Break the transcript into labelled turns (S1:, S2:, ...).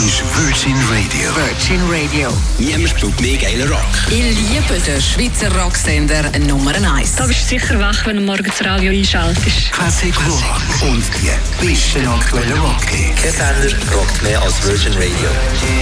S1: ist Virgin Radio.
S2: Virgin Radio.
S3: Niemand spielt mehr geilen Rock.
S2: Ich liebe den Schweizer Rocksender Nummer 1.
S4: Da bist du sicher wach, wenn du morgens das Radio einschaltest.
S1: Classic Rock und die besten aktuellen Rockhits.
S3: Kein Sender rockt mehr als Virgin Radio.